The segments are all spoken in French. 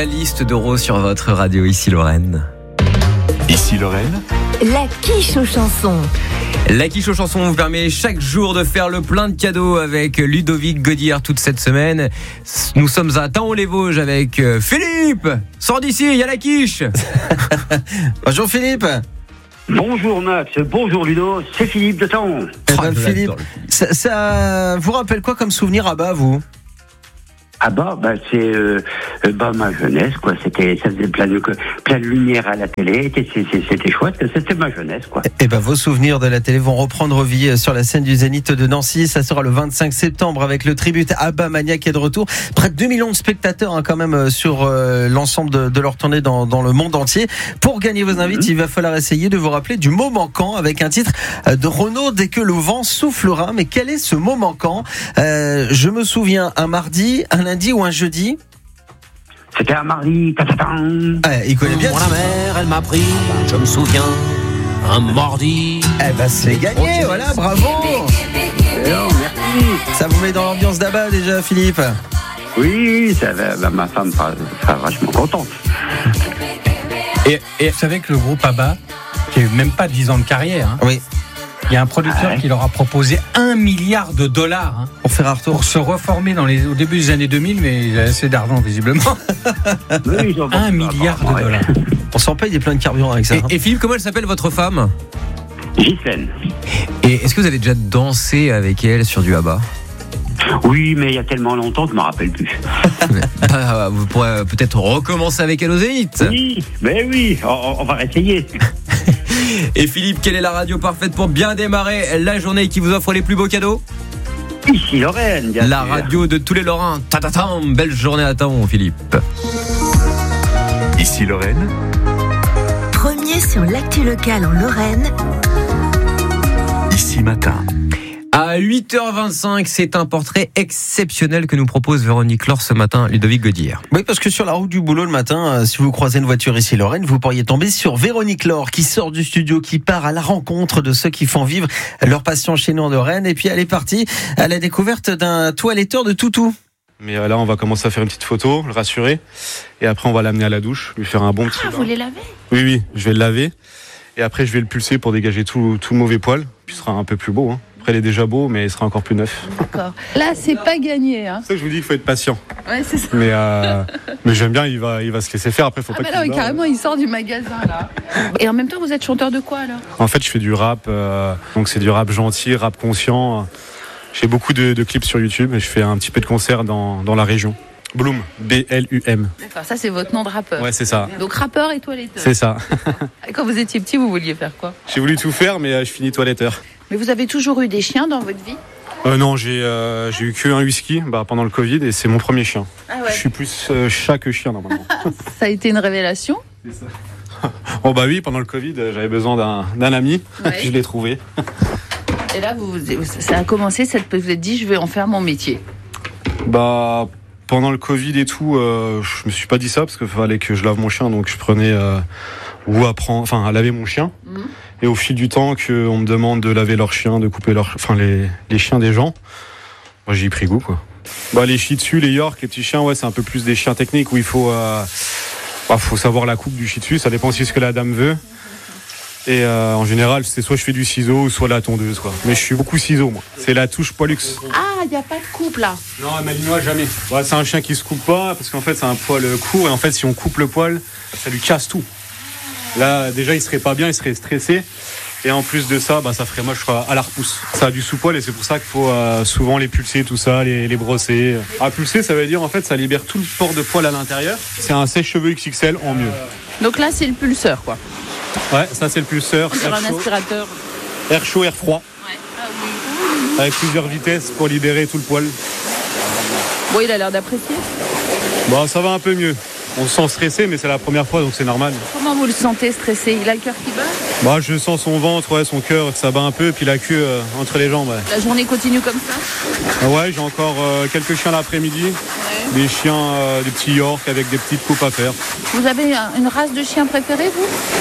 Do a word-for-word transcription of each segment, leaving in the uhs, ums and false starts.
La liste d'euros sur votre radio, ici Lorraine. Ici Lorraine. La quiche aux chansons. La quiche aux chansons vous permet chaque jour de faire le plein de cadeaux avec Ludovic Gaudière toute cette semaine. Nous sommes à Thaon-les-Vosges avec Philippe. Sors d'ici, il y a la quiche. Bonjour Philippe. Bonjour Max, bonjour Ludo, c'est Philippe de Thaon. Eh ben, Philippe, ça, ça vous rappelle quoi comme souvenir à bas, vous ? Ah bah, bah c'est euh, bah ma jeunesse quoi. C'était, ça faisait plein de plein de lumière à la télé. C'était, c'était chouette. C'était ma jeunesse quoi. Et ben vos souvenirs de la télé vont reprendre vie sur la scène du Zénith de Nancy. Ça sera le vingt-cinq septembre avec le tribute ABBA Mania qui est de retour. Près de deux millions de spectateurs hein, quand même sur euh, l'ensemble de, de leur tournée dans, dans le monde entier. Pour gagner vos invites, mmh. il va falloir essayer de vous rappeler du mot manquant avec un titre de Renaud Dès que le vent soufflera. Mais quel est ce mot manquant ? euh, Je me souviens un mardi, un lundi ou un jeudi. C'était un mardi. Ouais, il connaît bien. Moi, la mère, elle m'a pris, je me souviens, un mardi. Eh ben c'est gagné, voilà, bravo. Alors, merci. Ça vous met dans l'ambiance d'Abba déjà, Philippe ? Oui, ça va, bah, ma femme sera, sera vachement contente. Et, et vous savez que le groupe ABBA, qui n'a même pas dix ans de carrière, hein, oui. il y a un producteur ah ouais. qui leur a proposé un milliard de dollars hein, pour faire un retour, pour se reformer dans les, au début des années deux mille, mais il a assez d'argent visiblement. Oui, un milliard de ouais. dollars. On s'en paye des pleins de carburant avec ça. Et, hein. et Philippe, comment elle s'appelle votre femme ? Ghislaine. Et est-ce que vous avez déjà dansé avec elle sur du ABBA ? Oui, mais il y a tellement longtemps que je ne me rappelle plus. bah, vous pourrez peut-être recommencer avec elle au Zénith. Oui, mais oui, on, on va essayer. Et Philippe, quelle est la radio parfaite pour bien démarrer la journée qui vous offre les plus beaux cadeaux ? Ici Lorraine, bien La sûr. radio de tous les Lorrains. Ta-ta-tam, belle journée à Thaon, Philippe. Ici Lorraine. Premier sur l'actu locale en Lorraine. Ici Matin. À huit heures vingt-cinq, c'est un portrait exceptionnel que nous propose Véronique Laure ce matin, Ludovic Gaudière. Oui, parce que sur la route du boulot le matin, euh, si vous croisez une voiture ici Lorraine, vous pourriez tomber sur Véronique Laure qui sort du studio, qui part à la rencontre de ceux qui font vivre leur passion chez nous en Lorraine. Et puis elle est partie à la découverte d'un toiletteur de toutou. Mais là, on va commencer à faire une petite photo, le rassurer. Et après, on va l'amener à la douche, lui faire un bon petit Ah, bain. vous les lavez ? Oui, oui, je vais le laver. Et après, je vais le pulser pour dégager tout, tout le mauvais poil. Puis il sera un peu plus beau. Hein. Après, il est déjà beau, mais il sera encore plus neuf. D'accord. Là, c'est pas gagné. Hein. C'est ça que je vous dis, il faut être patient. Ouais, c'est ça. Mais, euh, mais j'aime bien, il va, il va se laisser faire. Après, il faut Ah pas bah qu'il là, carrément, il sort du magasin, là. Et en même temps, vous êtes chanteur de quoi, alors ? En fait, je fais du rap. Euh, donc, c'est du rap gentil, rap conscient. J'ai beaucoup de, de clips sur YouTube et je fais un petit peu de concerts dans, dans la région. Bloom, B L U M. D'accord, ça, c'est votre nom de rappeur. Ouais, c'est ça. Donc, rappeur et toiletteur. C'est ça. Quand vous étiez petit, vous vouliez faire quoi ? J'ai voulu tout faire, mais euh, je finis toiletteur. Mais vous avez toujours eu des chiens dans votre vie ? Euh, non, j'ai, euh, j'ai eu qu'un whisky bah, pendant le Covid et c'est mon premier chien. Ah ouais. Je suis plus euh, chat que chien normalement. Ça a été une révélation ? C'est ça. Oh bah oui, pendant le Covid, j'avais besoin d'un, d'un ami. Ouais. Je l'ai trouvé. Et là, vous, ça a commencé, cette, vous vous êtes dit, je vais en faire mon métier. Bah, pendant le Covid et tout, euh, je me suis pas dit ça parce qu'il fallait que je lave mon chien, donc je prenais euh, ou à prendre, enfin à laver mon chien. Mmh. Et au fil du temps, qu'on me demande de laver leur chien, de couper leur, enfin les, les chiens des gens, moi j'y ai pris goût quoi. Bah les Shih Tzu, les York, les petits chiens, ouais, c'est un peu plus des chiens techniques où il faut, euh, bah, faut savoir la coupe du Shih Tzu. Ça dépend aussi de ce que la dame veut. Et euh, en général, c'est soit je fais du ciseau ou soit la tondeuse quoi. Mais je suis beaucoup ciseau moi. C'est la touche poilux. Ah, il n'y a pas de coupe là. Non, malinois jamais. Ouais, c'est un chien qui se coupe pas parce qu'en fait c'est un poil court et en fait si on coupe le poil, ça lui casse tout. Là déjà il serait pas bien, il serait stressé. Et en plus de ça, bah, ça ferait moche à la repousse. Ça a du sous-poil et c'est pour ça qu'il faut euh, souvent les pulser, tout ça, les, les brosser. À pulser, ça veut dire en fait ça libère tout le port de poil à l'intérieur. C'est un sèche-cheveux X X L en mieux. Donc là c'est le pulseur quoi. Ouais, ça c'est le pulseur. Sur un aspirateur. Air chaud, air froid. Ouais. Ah, oui. Avec plusieurs vitesses pour libérer tout le poil. Bon, il a l'air d'apprécier. Bon, ça va un peu mieux. On se sent stressé, mais c'est la première fois, donc c'est normal. Comment vous le sentez stressé ? Il a le cœur qui bat ? Bah, je sens son ventre, ouais, son cœur, ça bat un peu, puis la queue euh, entre les jambes. Ouais, la journée continue comme ça ? Ouais, j'ai encore euh, quelques chiens l'après-midi. Ouais. Des chiens, euh, des petits York avec des petites coupes à faire. Vous avez une race de chien préférée, vous ?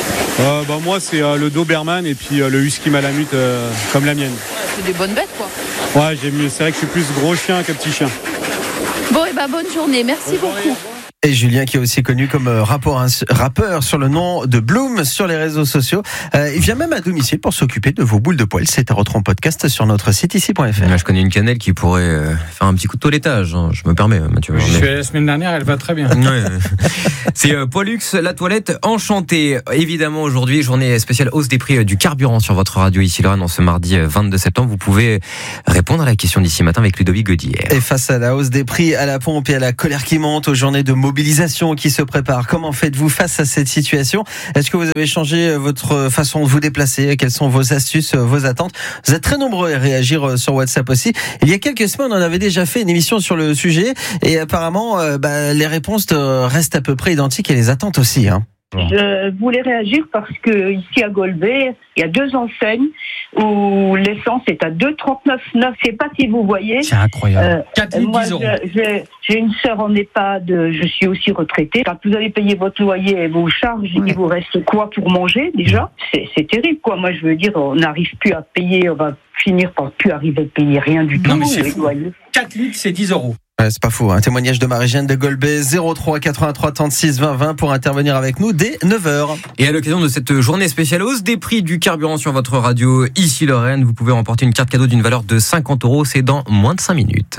euh, bah, Moi, c'est euh, le Doberman et puis euh, le Husky Malamute, euh, comme la mienne. Ouais, c'est des bonnes bêtes, quoi. Ouais, j'aime mieux. C'est vrai que je suis plus gros chien que petit chien. Bon, et bah, bonne journée. Merci bonne beaucoup. Journée. Et Julien qui est aussi connu comme rappeur, rappeur sur le nom de Bloom sur les réseaux sociaux. Euh, il vient même à domicile pour s'occuper de vos boules de poils. C'est à retrouver en podcast sur notre site ici point f r. Là, je connais une cannelle qui pourrait euh, faire un petit coup de toilettage. Hein. Je me permets, Mathieu. Je suis allé la semaine dernière, elle va très bien. Ouais. C'est euh, Poilux, la toilette enchantée. Évidemment, aujourd'hui, journée spéciale hausse des prix du carburant sur votre radio ici Lorraine en ce mardi vingt-deux septembre. Vous pouvez répondre à la question d'ici matin avec Ludovic Godière. Et face à la hausse des prix à la pompe et à la colère qui monte, aux journées de mobilisation qui se préparent, comment faites-vous face à cette situation? Est-ce que vous avez changé votre façon de vous déplacer? Quelles sont vos astuces, vos attentes? Vous êtes très nombreux à réagir sur WhatsApp aussi. Il y a quelques semaines, on avait déjà fait une émission sur le sujet et apparemment, euh, bah, les réponses restent à peu près identiques et les attentes aussi. Hein. Je voulais réagir parce que ici à Golbet, il y a deux enseignes où l'essence est à deux virgule trente-neuf neuf. Je ne sais pas si vous voyez. C'est incroyable. Euh, quatre litres, moi, dix euros. J'ai, j'ai une sœur en EHPAD, je suis aussi retraitée. Quand vous allez payer votre loyer et vos charges, oui. Il vous reste quoi pour manger déjà? c'est, c'est terrible, quoi. Moi, je veux dire, on n'arrive plus à payer, on va finir par plus arriver à payer rien du tout. Non, mais c'est fou. quatre litres, c'est dix euros. Ouais, c'est pas fou. Un témoignage de Marie-Jeanne de Golbet, zéro trois quatre-vingt-trois trente-six vingt vingt pour intervenir avec nous dès neuf heures. Et à l'occasion de cette journée spéciale hausse des prix du carburant sur votre radio ici Lorraine, vous pouvez remporter une carte cadeau d'une valeur de cinquante euros. C'est dans moins de cinq minutes.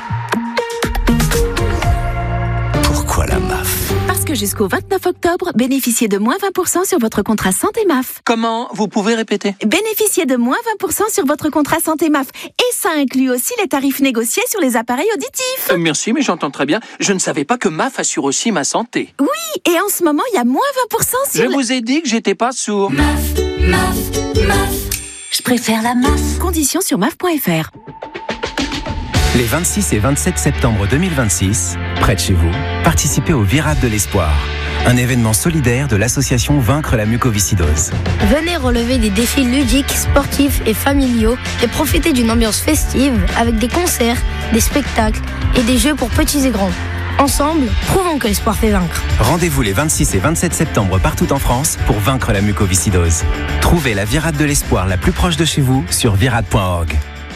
Pourquoi la M A F? Parce que jusqu'au vingt-neuf octobre, bénéficiez de moins vingt pour cent sur votre contrat santé M A F. Comment? Vous pouvez répéter? Bénéficiez de moins vingt pour cent sur votre contrat santé M A F. Et ça inclut aussi les tarifs négociés sur les appareils auditifs. Euh, merci, mais j'entends très bien. Je ne savais pas que M A F assure aussi ma santé. Oui, et en ce moment, il y a moins vingt pour cent sur... Je le... vous ai dit que j'étais pas sourd. M A F, M A F, M A F. Je préfère la M A F. Conditions sur M A F point F R. Les vingt-six et vingt-sept septembre deux mille vingt-six, près de chez vous, participez au Virade de l'Espoir, un événement solidaire de l'association Vaincre la mucoviscidose. Venez relever des défis ludiques, sportifs et familiaux et profiter d'une ambiance festive avec des concerts, des spectacles et des jeux pour petits et grands. Ensemble, prouvons que l'espoir fait vaincre. Rendez-vous les vingt-six et vingt-sept septembre partout en France pour vaincre la mucoviscidose. Trouvez la Virade de l'Espoir la plus proche de chez vous sur virade point org.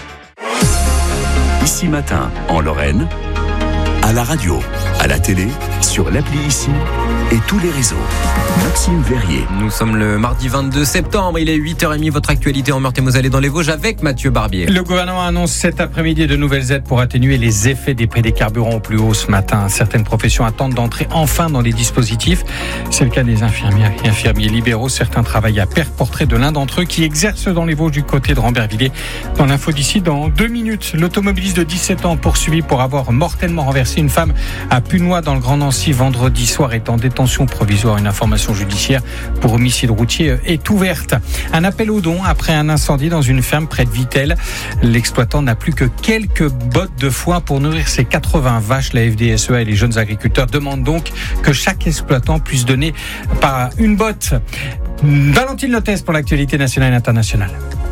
Ici Matin, en Lorraine, à la radio, à la télé, sur l'appli Ici et tous les réseaux. Maxime Verrier. Nous sommes le mardi vingt-deux septembre, il est huit heures trente, votre actualité en Meurthe-et-Moselle et dans les Vosges avec Mathieu Barbier. Le gouvernement annonce cet après-midi de nouvelles aides pour atténuer les effets des prix des carburants au plus haut ce matin. Certaines professions attendent d'entrer enfin dans les dispositifs. C'est le cas des infirmières et infirmiers libéraux. Certains travaillent à perte. Portrait de l'un d'entre eux qui exerce dans les Vosges du côté de Rambervillers. Dans l'info d'ici, dans deux minutes, l'automobiliste de dix-sept ans poursuivi pour avoir mortellement renversé une femme à Punois dans le Grand Nancy vendredi soir est en détention provisoire. Une information judiciaire pour homicide routier est ouverte. Un appel aux dons après un incendie dans une ferme près de Vittel. L'exploitant n'a plus que quelques bottes de foin pour nourrir ses quatre-vingts vaches. La F D S E A et les jeunes agriculteurs demandent donc que chaque exploitant puisse donner par une botte. Valentine Lotès pour l'actualité nationale et internationale.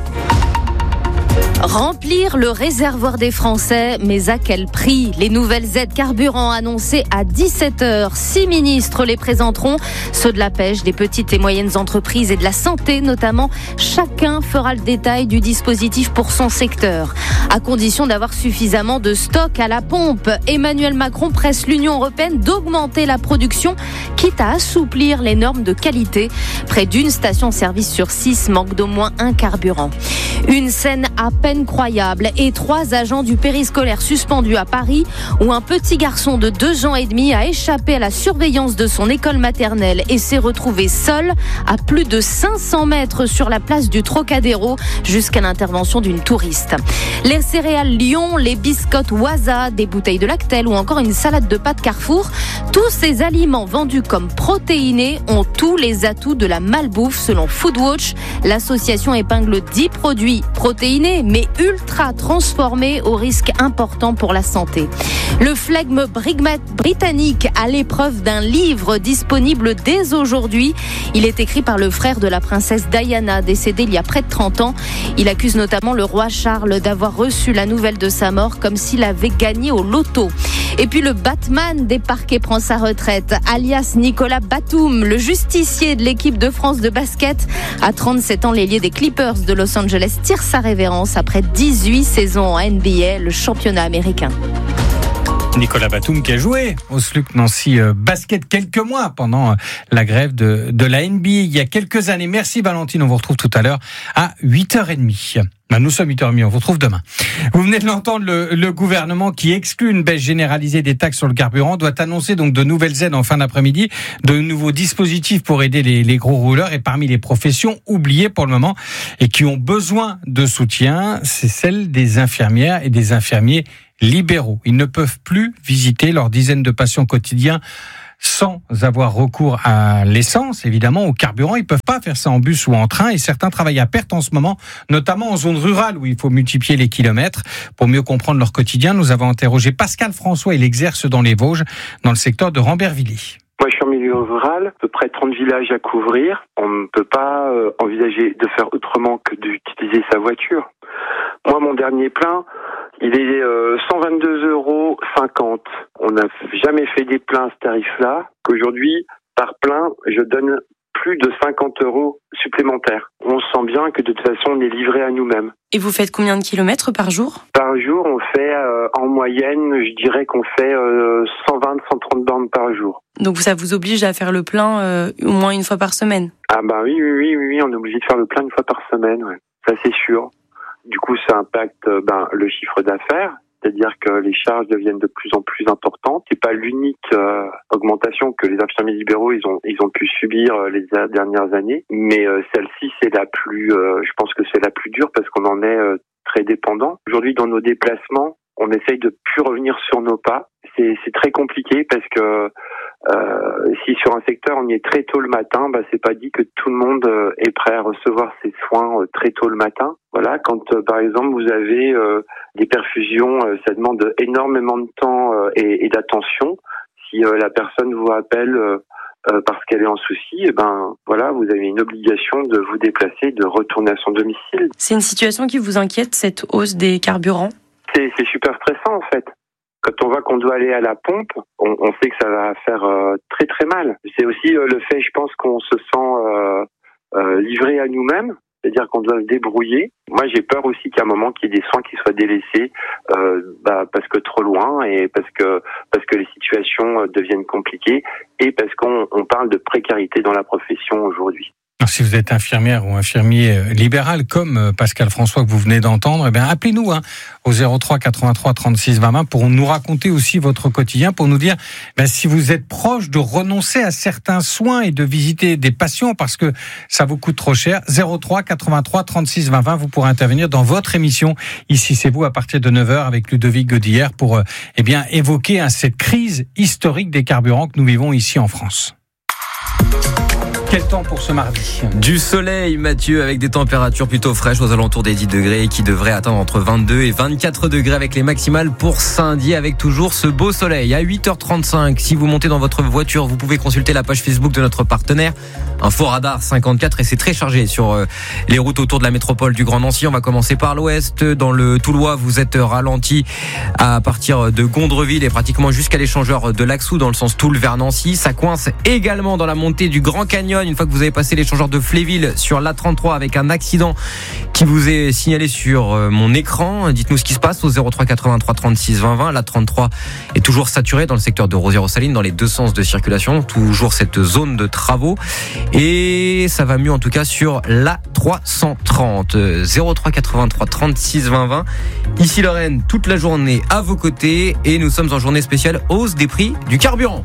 Remplir le réservoir des Français, mais à quel prix? Les nouvelles aides carburant annoncées à dix-sept heures. Six ministres les présenteront, ceux de la pêche, des petites et moyennes entreprises et de la santé notamment. Chacun fera le détail du dispositif pour son secteur, à condition d'avoir suffisamment de stock à la pompe. Emmanuel Macron presse l'Union européenne d'augmenter la production, quitte à assouplir les normes de qualité. Près d'une station-service sur six manque d'au moins un carburant. Une scène à peine croyable et trois agents du périscolaire suspendus à Paris où un petit garçon de deux ans et demi a échappé à la surveillance de son école maternelle et s'est retrouvé seul à plus de cinq cents mètres sur la place du Trocadéro jusqu'à l'intervention d'une touriste. Les céréales Lion, les biscottes Waza, des bouteilles de Lactel ou encore une salade de pâtes Carrefour, tous ces aliments vendus comme protéinés ont tous les atouts de la malbouffe selon Foodwatch. L'association épingle dix produits protéinés mais ultra transformés au risque important pour la santé. Le flegme britannique à l'épreuve d'un livre disponible dès aujourd'hui. Il est écrit par le frère de la princesse Diana, décédée il y a près de trente ans. Il accuse notamment le roi Charles d'avoir reçu la nouvelle de sa mort comme s'il avait gagné au loto. Et puis le Batman des parquets prend sa retraite, alias Nicolas Batum, le justicier de l'équipe de France de basket. À trente-sept ans, l'ailier des Clippers de Los Angeles tire sa révérence après dix-huit saisons en N B A, le championnat américain. Nicolas Batum qui a joué au S L U C Nancy Basket quelques mois pendant la grève de, de la N B A il y a quelques années. Merci Valentine, on vous retrouve tout à l'heure à huit heures trente. Ben, nous sommes huit heures trente, on vous retrouve demain. Vous venez de l'entendre, le, le gouvernement qui exclut une baisse généralisée des taxes sur le carburant doit annoncer donc de nouvelles aides en fin d'après-midi, de nouveaux dispositifs pour aider les, les gros rouleurs. Et parmi les professions oubliées pour le moment et qui ont besoin de soutien, c'est celle des infirmières et des infirmiers libéraux. Ils ne peuvent plus visiter leurs dizaines de patients quotidiens sans avoir recours à l'essence, évidemment, au carburant. Ils peuvent pas faire ça en bus ou en train et certains travaillent à perte en ce moment, notamment en zone rurale où il faut multiplier les kilomètres. Pour mieux comprendre leur quotidien, nous avons interrogé Pascal François. Il exerce dans les Vosges, dans le secteur de Rambervillers. Moi, je suis en milieu rural, à peu près trente villages à couvrir. On ne peut pas euh, envisager de faire autrement que d'utiliser sa voiture. Moi, mon dernier plein, il est euh, cent vingt-deux euros cinquante. On n'a jamais fait des pleins à ce tarif-là. Qu'aujourd'hui, par plein, je donne plus de cinquante euros supplémentaires. On sent bien que de toute façon, on est livré à nous-mêmes. Et vous faites combien de kilomètres par jour ? Par jour, on fait euh, en moyenne, je dirais qu'on fait euh, cent vingt à cent trente bornes par jour. Donc ça vous oblige à faire le plein euh, au moins une fois par semaine ? Ah bah oui, oui, oui, oui, oui, on est obligé de faire le plein une fois par semaine, ouais. Ça c'est sûr. Du coup, ça impacte ben, le chiffre d'affaires, c'est-à-dire que les charges deviennent de plus en plus importantes. C'est pas l'unique euh, augmentation que les infirmiers libéraux ils ont ils ont pu subir euh, les dernières années, mais euh, celle-ci c'est la plus, euh, je pense que c'est la plus dure parce qu'on en est euh, très dépendant. Aujourd'hui, dans nos déplacements, on essaye de plus revenir sur nos pas. C'est c'est très compliqué parce que Euh, si sur un secteur on y est très tôt le matin, bah c'est pas dit que tout le monde euh, est prêt à recevoir ses soins euh, très tôt le matin. Voilà, quand euh, par exemple vous avez euh, des perfusions, euh, ça demande énormément de temps euh, et, et d'attention. Si euh, la personne vous appelle euh, euh, parce qu'elle est en souci, et ben voilà, vous avez une obligation de vous déplacer, de retourner à son domicile. C'est une situation qui vous inquiète, cette hausse des carburants ? C'est, c'est super stressant en fait. Quand on voit qu'on doit aller à la pompe, on, on sait que ça va faire euh, très très mal. C'est aussi euh, le fait, je pense, qu'on se sent euh, euh, livré à nous-mêmes, c'est-à-dire qu'on doit se débrouiller. Moi, j'ai peur aussi qu'à un moment, qu'il y ait des soins qui soient délaissés, euh, bah, parce que trop loin et parce que parce que les situations deviennent compliquées et parce qu'on on parle de précarité dans la profession aujourd'hui. Alors, si vous êtes infirmière ou infirmier libéral, comme Pascal François que vous venez d'entendre, eh bien, appelez-nous hein, au zéro trois quatre-vingt-trois trente-six vingt pour nous raconter aussi votre quotidien, pour nous dire ben, si vous êtes proche de renoncer à certains soins et de visiter des patients parce que ça vous coûte trop cher. zéro trois quatre-vingt-trois trente-six vingt, vous pourrez intervenir dans votre émission. Ici, c'est vous à partir de neuf heures avec Ludovic Godillère pour eh bien, évoquer hein, cette crise historique des carburants que nous vivons ici en France. Quel temps pour ce mardi ? Du soleil, Mathieu, avec des températures plutôt fraîches aux alentours des dix degrés qui devraient atteindre entre vingt-deux et vingt-quatre degrés avec les maximales pour Saint-Dié avec toujours ce beau soleil. À huit heures trente-cinq, si vous montez dans votre voiture, vous pouvez consulter la page Facebook de notre partenaire Info Radar cinquante-quatre et c'est très chargé sur les routes autour de la métropole du Grand Nancy. On va commencer par l'ouest. Dans le Toulois, vous êtes ralenti à partir de Gondreville et pratiquement jusqu'à l'échangeur de Laxou dans le sens Toul vers Nancy. Ça coince également dans la montée du Grand Canyon une fois que vous avez passé l'échangeur de Fléville sur l'A trente-trois avec un accident qui vous est signalé sur mon écran. Dites-nous ce qui se passe au zéro trois quatre-vingt-trois trente-six vingt vingt. L'A trente-trois est toujours saturée dans le secteur de Rosières-aux-Salines dans les deux sens de circulation. Toujours cette zone de travaux. Et ça va mieux en tout cas sur l'A trois cent trente. zéro trois quatre-vingt-trois trente-six vingt vingt. Ici Lorraine, toute la journée à vos côtés. Et nous sommes en journée spéciale hausse des prix du carburant.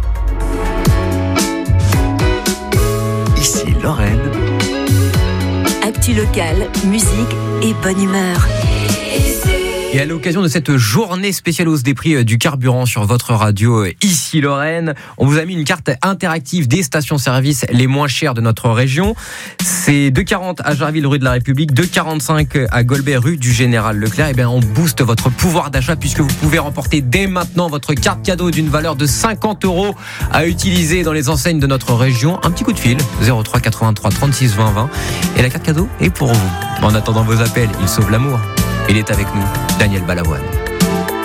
Ici Lorraine. Actu locale, musique et bonne humeur. Et à l'occasion de cette journée spéciale hausse des prix du carburant sur votre radio Ici Lorraine, on vous a mis une carte interactive des stations-service les moins chères de notre région. C'est deux quarante à Jarville rue de la République, deux quarante-cinq à Golbet rue du Général Leclerc. Et bien on booste votre pouvoir d'achat puisque vous pouvez remporter dès maintenant votre carte cadeau d'une valeur de cinquante euros à utiliser dans les enseignes de notre région. Un petit coup de fil, zéro trois quatre-vingt-trois trente-six vingt vingt. Et la carte cadeau est pour vous. En attendant vos appels, il sauve l'amour. Il est avec nous, Daniel Balavoine.